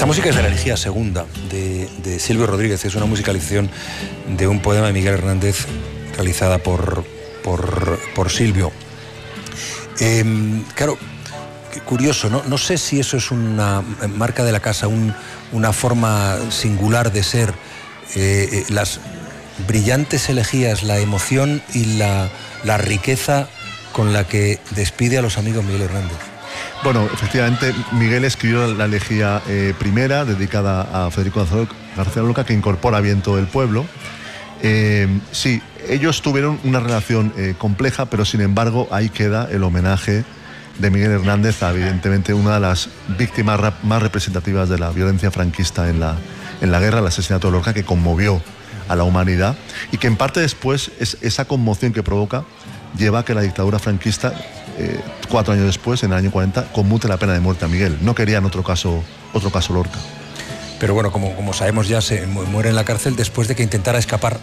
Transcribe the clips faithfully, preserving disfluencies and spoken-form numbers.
música es de la elegía segunda, de, de Silvio Rodríguez. Es una musicalización de un poema de Miguel Hernández realizada por, por, por Silvio. Eh, claro, qué curioso, ¿no? No sé si eso es una marca de la casa, un, una forma singular de ser. Eh, las brillantes elegías, la emoción y la, la riqueza con la que despide a los amigos Miguel Hernández. Bueno, efectivamente, Miguel escribió la elegía eh, primera, dedicada a Federico García Lorca, que incorpora Viento del Pueblo. Eh, sí, ellos tuvieron una relación eh, compleja, pero sin embargo ahí queda el homenaje de Miguel Hernández a, evidentemente, una de las víctimas más representativas de la violencia franquista en la, en la guerra, el asesinato de Lorca, que conmovió a la humanidad y que en parte después es, esa conmoción que provoca lleva a que la dictadura franquista, eh, cuatro años después, en el año cuarenta, conmute la pena de muerte a Miguel. No querían otro caso, otro caso Lorca. Pero bueno, como, como sabemos ya, se muere en la cárcel después de que intentara escapar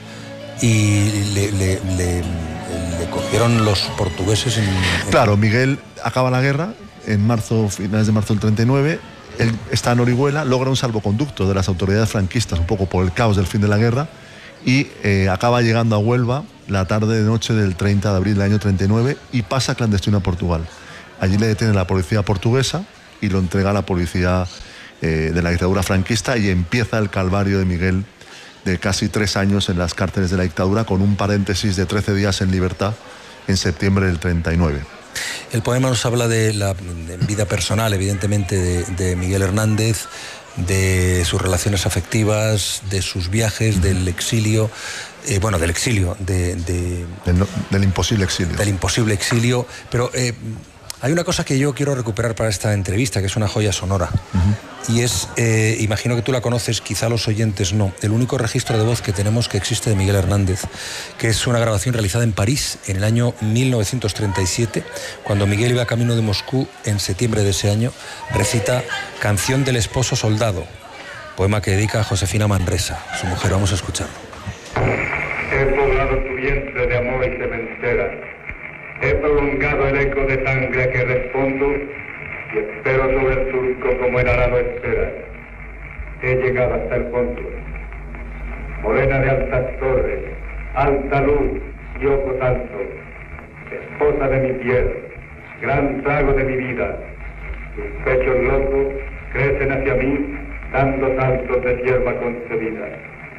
y le, le, le, le cogieron los portugueses. En, en... Claro, Miguel acaba la guerra en marzo, finales de marzo del treinta y nueve. Él está en Orihuela, logra un salvoconducto de las autoridades franquistas, un poco por el caos del fin de la guerra, y eh, acaba llegando a Huelva la tarde de noche del treinta de abril del año treinta y nueve y pasa clandestino a Portugal. Allí le detiene la policía portuguesa y lo entrega a la policía eh, de la dictadura franquista, y empieza el calvario de Miguel de casi tres años en las cárceles de la dictadura, con un paréntesis de trece días en libertad en septiembre del treinta y nueve. El poema nos habla de la de vida personal, evidentemente, de, de Miguel Hernández, de sus relaciones afectivas, de sus viajes, del exilio, eh, bueno, del exilio, de, de, del, no, del imposible exilio. Del imposible exilio, pero eh, hay una cosa que yo quiero recuperar para esta entrevista, que es una joya sonora, uh-huh. y es, eh, imagino que tú la conoces, quizá los oyentes no, el único registro de voz que tenemos que existe de Miguel Hernández, que es una grabación realizada en París en el año mil novecientos treinta y siete, cuando Miguel iba camino de Moscú en septiembre de ese año. Recita Canción del esposo soldado, poema que dedica a Josefina Manresa, su mujer. Vamos a escucharlo. He poblado tu vientre de amor y sementera. He prolongado el eco de sangre que respondo y espero sobre el surco como el arado espera. He llegado hasta el fondo. Morena de altas torres, alta luz y ojos altos, esposa de mi piel, gran trago de mi vida. Tus pechos locos crecen hacia mí, dando saltos de hierba concebida.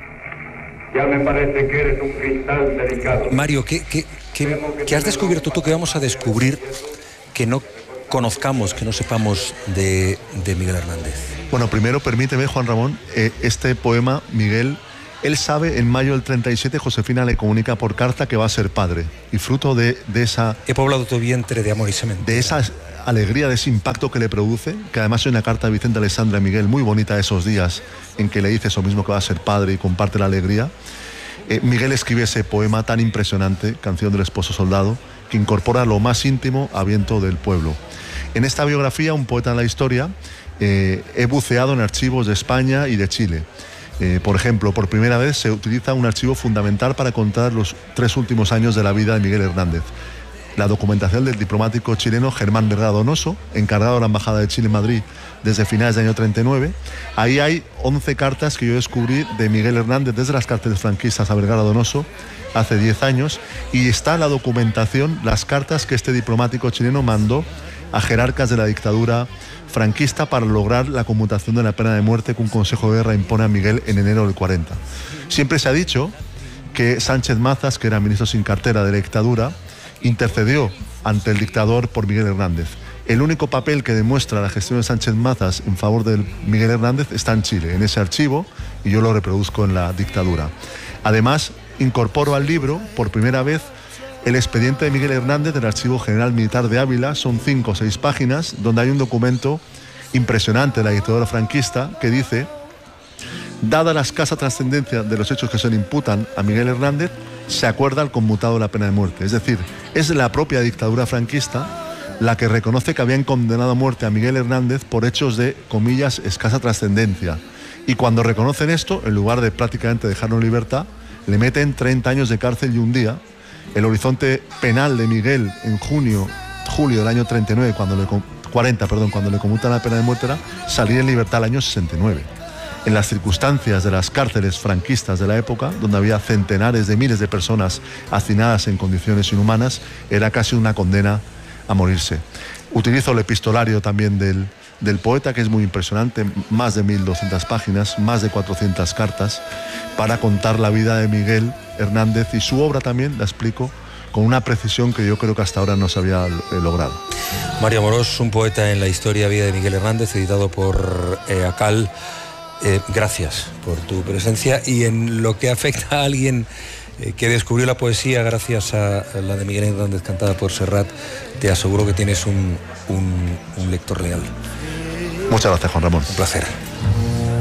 Ya me parece que eres un cristal delicado. Mario, ¿qué, qué, qué, qué has descubierto tú? ¿Qué vamos a descubrir que no conozcamos, que no sepamos de, de Miguel Hernández? Bueno, primero permíteme, Juan Ramón, eh, este poema, Miguel, él sabe, en mayo del treinta y siete, Josefina le comunica por carta que va a ser padre, y fruto de, de esa... He poblado tu vientre de amor y semen. De esa alegría, de ese impacto que le produce, que además hay una carta de Vicente Alessandra a Miguel muy bonita de esos días, en que le dice eso mismo, que va a ser padre, y comparte la alegría. Eh, Miguel escribe ese poema tan impresionante, Canción del esposo soldado, que incorpora lo más íntimo a Viento del Pueblo. En esta biografía, Un poeta en la historia, eh, he buceado en archivos de España y de Chile. Eh, por ejemplo, por primera vez se utiliza un archivo fundamental para contar los tres últimos años de la vida de Miguel Hernández. La documentación del diplomático chileno Germán Vergara Donoso, encargado de la Embajada de Chile en Madrid desde finales del año treinta y nueve. Ahí hay once cartas que yo descubrí de Miguel Hernández desde las cárceles franquistas a Vergara Donoso hace diez años, y está la documentación, las cartas que este diplomático chileno mandó a jerarcas de la dictadura franquista para lograr la conmutación de la pena de muerte que un consejo de guerra impone a Miguel en enero del cuarenta. Siempre se ha dicho que Sánchez Mazas, que era ministro sin cartera de la dictadura, intercedió ante el dictador por Miguel Hernández. El único papel que demuestra la gestión de Sánchez Mazas en favor de Miguel Hernández está en Chile, en ese archivo, y yo lo reproduzco en la dictadura. Además, incorporo al libro, por primera vez, el expediente de Miguel Hernández del Archivo General Militar de Ávila. Son cinco o seis páginas, donde hay un documento impresionante de la dictadura franquista que dice: dada la escasa trascendencia de los hechos que se le imputan a Miguel Hernández, se acuerda el conmutado de la pena de muerte. Es decir, es la propia dictadura franquista la que reconoce que habían condenado a muerte a Miguel Hernández por hechos de, comillas, escasa trascendencia. Y cuando reconocen esto, en lugar de prácticamente dejarlo en libertad, le meten treinta años de cárcel y un día. El horizonte penal de Miguel en junio, julio del año treinta y nueve, cuando le cuarenta, perdón, cuando le conmutan la pena de muerte, era salir en libertad al año sesenta y nueve. En las circunstancias de las cárceles franquistas de la época, donde había centenares de miles de personas hacinadas en condiciones inhumanas, era casi una condena a morirse. Utilizo el epistolario también del, del poeta, que es muy impresionante, más de mil doscientas páginas, más de cuatrocientas cartas, para contar la vida de Miguel Hernández, y su obra también la explico con una precisión que yo creo que hasta ahora no se había logrado. Mario Amorós, un poeta en la historia vida de Miguel Hernández, editado por eh, ACAL. Eh, gracias por tu presencia. Y en lo que afecta a alguien eh, que descubrió la poesía gracias a, a la de Miguel Hernández cantada por Serrat, te aseguro que tienes un, un, un lector leal. Muchas gracias, Juan Ramón. Un placer.